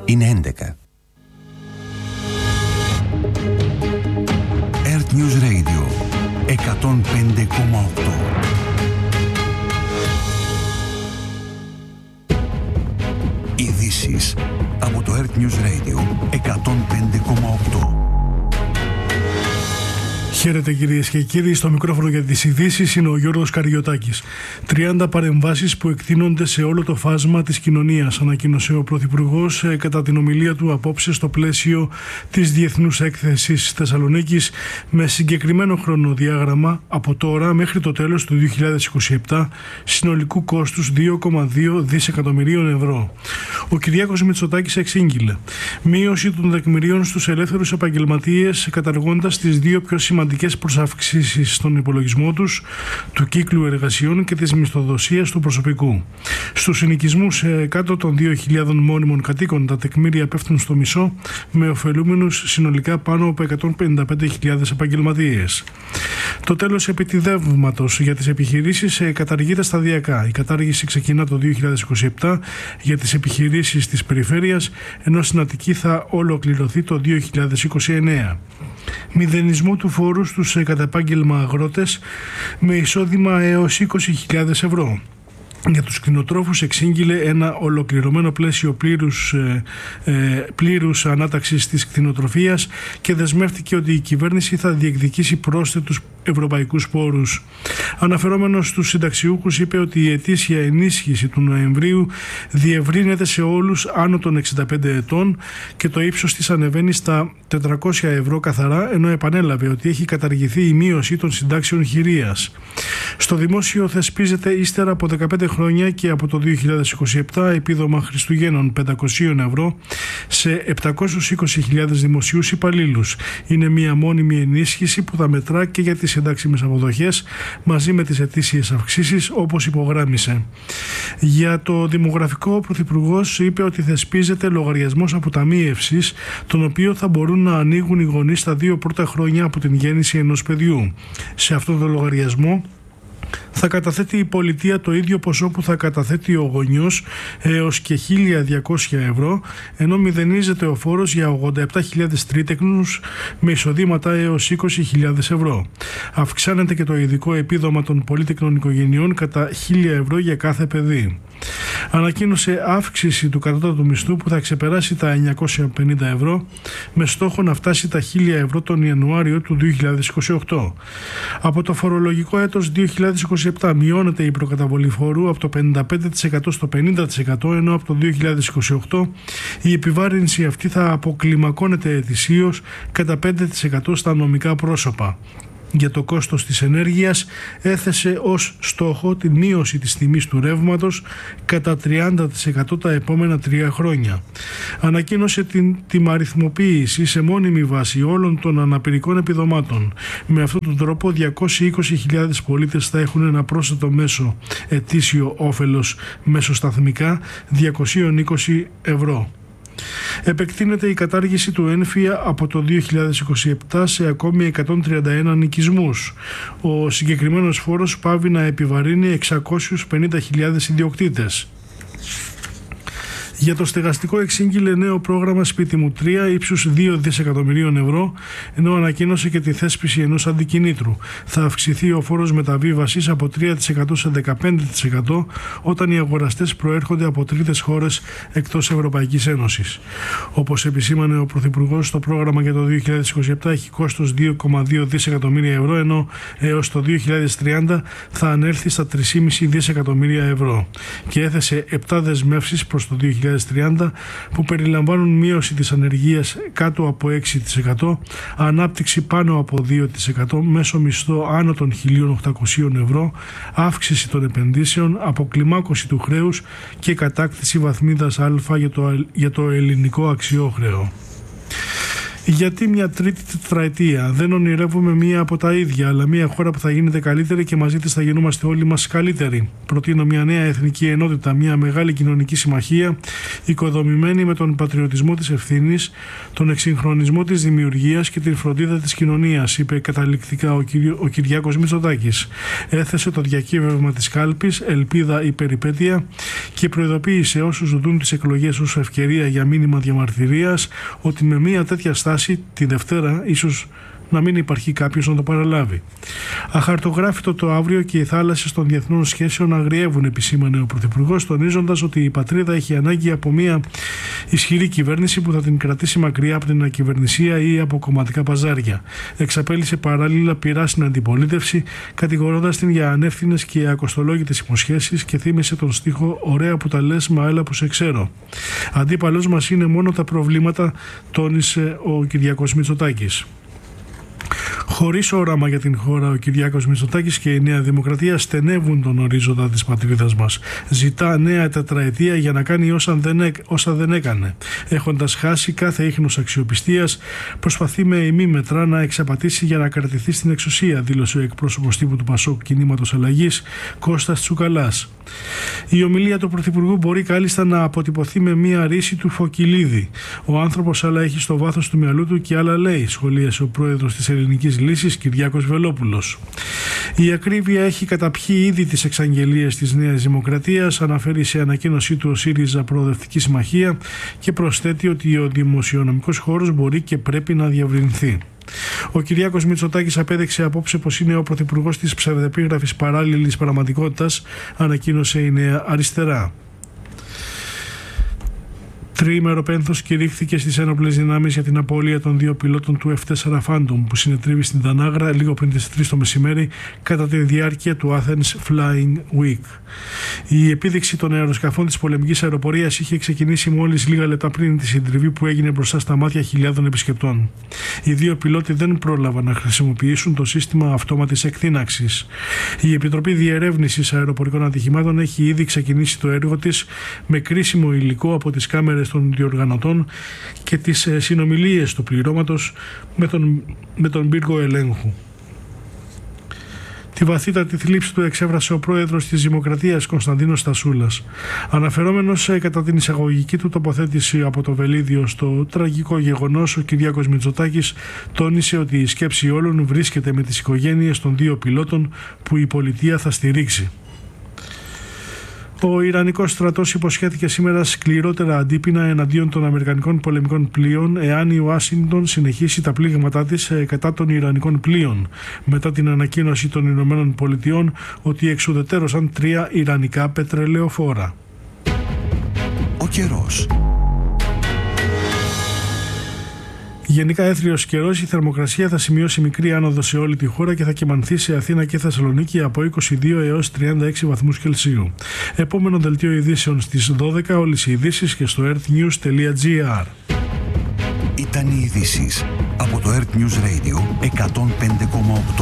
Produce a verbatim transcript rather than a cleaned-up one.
Είναι έντεκα. Earth News Radio εκατόν πέντε κόμμα οκτώ. Ειδήσεις από το Earth News Radio εκατόν πέντε κόμμα οκτώ. Χαίρετε κυρίες και κύριοι, στο μικρόφωνο για τις ειδήσεις είναι ο Γιώργος Καριωτάκης. τριάντα παρεμβάσεις που εκτείνονται σε όλο το φάσμα της κοινωνίας, ανακοίνωσε ο Πρωθυπουργός κατά την ομιλία του απόψε στο πλαίσιο της Διεθνούς Έκθεσης Θεσσαλονίκης, με συγκεκριμένο χρονοδιάγραμμα από τώρα μέχρι το τέλος του δύο χιλιάδες είκοσι επτά συνολικού κόστους δύο κόμμα δύο δισεκατομμυρίων ευρώ. Ο Κυριάκος Μητσοτάκης εξήγηλε μείωση των τεκμηρίων στους ελεύθερους επαγγελματίες, καταργώντας τις δύο πιο σημαντικές προσαυξήσεις στον υπολογισμό τους, του κύκλου εργασιών και της μισθοδοσίας του προσωπικού. Στους συνοικισμούς κάτω των δύο χιλιάδων μόνιμων κατοίκων τα τεκμήρια πέφτουν στο μισό, με ωφελούμενους συνολικά πάνω από εκατόν πενήντα πέντε χιλιάδες επαγγελματίες. Το τέλος επιτιδεύματος για τις επιχειρήσεις καταργείται σταδιακά. Η κατάργηση ξεκινά το δύο χιλιάδες είκοσι επτά για τις επιχειρήσεις της περιφέρειας, ενώ στην Αττική θα ολοκληρωθεί το δύο χιλιάδες είκοσι εννέα. Μηδενισμό του φόρου στους κατά επάγγελμα αγρότες με εισόδημα έως είκοσι χιλιάδες ευρώ. Για τους κτηνοτρόφους εξήγηλε ένα ολοκληρωμένο πλαίσιο πλήρους, ε, ε, πλήρους ανάταξης της κτηνοτροφίας και δεσμεύτηκε ότι η κυβέρνηση θα διεκδικήσει πρόσθετους ευρωπαϊκούς πόρους. Αναφερόμενος στους συνταξιούχους, είπε ότι η ετήσια ενίσχυση του Νοεμβρίου διευρύνεται σε όλους άνω των εξήντα πέντε ετών και το ύψος της ανεβαίνει στα τετρακόσια ευρώ καθαρά, ενώ επανέλαβε ότι έχει καταργηθεί η μείωση των συντάξεων χειρίας. Στο δημόσιο θεσπίζεται ύστερα από δεκαπέντε χρόνια και από το δύο χιλιάδες είκοσι επτά επίδομα Χριστουγέννων πεντακόσια ευρώ σε επτακόσιες είκοσι χιλιάδες δημοσίους υπαλλήλους. Είναι μια μόνιμη ενίσχυση που θα μετρά και για τις εντάξιμες αποδοχές μαζί με τις ετήσιες αυξήσεις, όπως υπογράμμισε. Για το δημογραφικό, ο Πρωθυπουργός είπε ότι θεσπίζεται λογαριασμός αποταμίευσης, τον οποίο θα μπορούν να ανοίγουν οι γονείς τα δύο πρώτα χρόνια από την γέννηση ενός παιδιού. Σε αυτόν τον λογαριασμό θα καταθέτει η πολιτεία το ίδιο ποσό που θα καταθέτει ο γονιός, έως και χίλια διακόσια ευρώ, ενώ μηδενίζεται ο φόρος για ογδόντα επτά χιλιάδες τρίτεκνους με εισοδήματα έως είκοσι χιλιάδες ευρώ. Αυξάνεται και το ειδικό επίδομα των πολύτεκνων οικογενειών κατά χίλια ευρώ για κάθε παιδί. Ανακοίνωσε αύξηση του κατώτατου μισθού που θα ξεπεράσει τα εννιακόσια πενήντα ευρώ, με στόχο να φτάσει τα χίλια ευρώ τον Ιανουάριο του δύο χιλιάδες είκοσι οκτώ. Από το φορολογικό έτος δύο χιλιάδες είκοσι επτά μειώνεται η προκαταβολή φόρου από το πενήντα πέντε τοις εκατό στο πενήντα τοις εκατό, ενώ από το δύο χιλιάδες είκοσι οκτώ η επιβάρυνση αυτή θα αποκλιμακώνεται ετησίως κατά πέντε τοις εκατό στα νομικά πρόσωπα. Για το κόστος της ενέργειας έθεσε ως στόχο τη μείωση της τιμής του ρεύματος κατά τριάντα τοις εκατό τα επόμενα τρία χρόνια. Ανακοίνωσε την τιμαριθμοποίηση σε μόνιμη βάση όλων των αναπηρικών επιδομάτων. Με αυτόν τον τρόπο διακόσιες είκοσι χιλιάδες πολίτες θα έχουν ένα πρόσθετο μέσο ετήσιο όφελος μεσοσταθμικά διακόσια είκοσι ευρώ. Επεκτείνεται η κατάργηση του έμφυα από το δύο χιλιάδες είκοσι επτά σε ακόμη εκατόν τριάντα ένα νοικισμούς. Ο συγκεκριμένος φόρος πάβει να επιβαρύνει εξακόσιες πενήντα χιλιάδες ιδιοκτήτες. Για το στεγαστικό εξήγηλε νέο πρόγραμμα Σπίτι μου τρία ύψους δύο δισεκατομμυρίων ευρώ, ενώ ανακοίνωσε και τη θέσπιση ενός αντικινήτρου. Θα αυξηθεί ο φόρος μεταβίβασης από τρία τοις εκατό σε δεκαπέντε τοις εκατό όταν οι αγοραστές προέρχονται από τρίτες χώρες εκτός Ευρωπαϊκής Ένωσης. Όπως επισήμανε ο Πρωθυπουργός, το πρόγραμμα για το δύο χιλιάδες είκοσι επτά έχει κόστος δύο κόμμα δύο δισεκατομμύρια ευρώ, ενώ έως το δύο χιλιάδες τριάντα θα ανέλθει στα τρία κόμμα πέντε δισεκατομμύρια ευρώ, και έθεσε επτά δεσμεύσεις προς το δύο χιλιάδες τριάντα που περιλαμβάνουν μείωση της ανεργίας κάτω από έξι τοις εκατό, ανάπτυξη πάνω από δύο τοις εκατό, μέσο μισθό άνω των χίλια οκτακόσια ευρώ, αύξηση των επενδύσεων, αποκλιμάκωση του χρέους και κατάκτηση βαθμίδας Α για το, για το ελληνικό αξιόχρεο. Γιατί μια τρίτη τετραετία? Δεν ονειρεύουμε μία από τα ίδια, αλλά μια χώρα που θα γίνεται καλύτερη και μαζί της θα γινόμαστε όλοι μας καλύτεροι. Προτείνω μια νέα εθνική ενότητα, μια μεγάλη κοινωνική συμμαχία, οικοδομημένη με τον πατριωτισμό της ευθύνης, τον εξυγχρονισμό της δημιουργίας και την φροντίδα της κοινωνίας, είπε καταληκτικά ο, Κυри... ο Κυριάκος Μητσοτάκης. Έθεσε το διακύβευμα της κάλπης, ελπίδα ή περιπέτεια, και προειδοποίησε όσους δουν τις εκλογές ως ευκαιρία για μήνυμα διαμαρτυρίας ότι με μια τέτοια στάση τη Δευτέρα ίσως να μην υπάρχει κάποιος να το παραλάβει. Αχαρτογράφητο το αύριο και οι θάλασσες των διεθνών σχέσεων αγριεύουν, επισήμανε ο Πρωθυπουργός, τονίζοντας ότι η πατρίδα έχει ανάγκη από μια ισχυρή κυβέρνηση που θα την κρατήσει μακριά από την ακυβερνησία ή από κομματικά παζάρια. Εξαπέλυσε παράλληλα πειρά στην αντιπολίτευση, κατηγορώντας την για ανεύθυνες και ακοστολόγητες υποσχέσεις, και θύμισε τον στίχο «Ωραία που τα λες, μα έλα που σε ξέρω». Αντίπαλος μας είναι μόνο τα προβλήματα, τόνισε ο Κυριάκος Μητσοτάκης. Χωρίς όραμα για την χώρα, ο Κυριάκος Μητσοτάκης και η Νέα Δημοκρατία στενεύουν τον ορίζοντα της πατρίδας μας. Ζητά νέα τετραετία για να κάνει όσα δεν, όσα δεν έκανε. Έχοντας χάσει κάθε ίχνος αξιοπιστίας, προσπαθεί με ημίμετρα να εξαπατήσει για να κρατηθεί στην εξουσία, δήλωσε ο εκπρόσωπος τύπου του Πασόκ Κινήματος Αλλαγής, Κώστας Τσουκαλάς. Η ομιλία του Πρωθυπουργού μπορεί κάλλιστα να αποτυπωθεί με μία ρίση του Φωκυλίδη. Ο άνθρωπος άλλα έχει στο βάθος του μυαλού του και άλλα λέει, σχολίασε ο πρόεδρος της Ελληνικής Λύσης, Κυριάκος Βελόπουλος. Η ακρίβεια έχει καταπιεί ήδη τις εξαγγελίες της Νέας Δημοκρατίας, αναφέρει σε ανακοίνωσή του ο ΣΥΡΙΖΑ Προοδευτική Συμμαχία, και προσθέτει ότι ο δημοσιονομικός χώρος μπορεί και πρέπει να διευρυνθεί. Ο Κυριάκος Μητσοτάκης απέδειξε απόψε πως είναι ο πρωθυπουργός της ψευδεπίγραφης παράλληλης πραγματικότητας, ανακοίνωσε η Νέα Αριστερά. Τριήμερο πένθος κηρύχθηκε στις ένοπλες δυνάμεις για την απώλεια των δύο πιλότων του εφ φορ Phantom που συνετρίβει στην Τανάγρα λίγο πριν τις τρεις το μεσημέρι κατά τη διάρκεια του Athens Flying Week. Η επίδειξη των αεροσκαφών της πολεμικής αεροπορίας είχε ξεκινήσει μόλις λίγα λεπτά πριν τη συντριβή που έγινε μπροστά στα μάτια χιλιάδων επισκεπτών. Οι δύο πιλότοι δεν πρόλαβαν να χρησιμοποιήσουν το σύστημα αυτόματης εκτείναξης. Η Επιτροπή Διερεύνησης Αεροπορικών Ατυχημάτων έχει ήδη ξεκινήσει το έργο της με κρίσιμο υλικό από τις κάμερες των διοργανωτών και τις συνομιλίες του πληρώματος με τον, με τον πύργο ελέγχου. Τη βαθύτατη θλίψη του εξέφρασε ο πρόεδρος της Δημοκρατίας Κωνσταντίνος Στασούλας. Αναφερόμενος κατά την εισαγωγική του τοποθέτηση από το Βελίδιο στο τραγικό γεγονός, ο Κυριάκος Μητσοτάκης τόνισε ότι η σκέψη όλων βρίσκεται με τις οικογένειες των δύο πιλότων που η πολιτεία θα στηρίξει. Ο Ιρανικός στρατός υποσχέθηκε σήμερα σκληρότερα αντίπεινα εναντίον των Αμερικανικών πολεμικών πλοίων εάν η Ουάσιγκτον συνεχίσει τα πλήγματά της κατά των Ιρανικών πλοίων, μετά την ανακοίνωση των Ηνωμένων Πολιτειών ότι εξουδετερώσαν τρία Ιρανικά πετρελαιοφόρα. Ο καιρός. Γενικά έθριος καιρός, η θερμοκρασία θα σημειώσει μικρή άνοδο σε όλη τη χώρα και θα κυμανθεί σε Αθήνα και Θεσσαλονίκη από είκοσι δύο έως τριάντα έξι βαθμούς Κελσίου. Επόμενο δελτίο ειδήσεων στις δώδεκα, όλες οι ειδήσεις και στο earthnews τελεία gr. Ήταν οι ειδήσεις από το Earth News Radio εκατόν πέντε κόμμα οκτώ.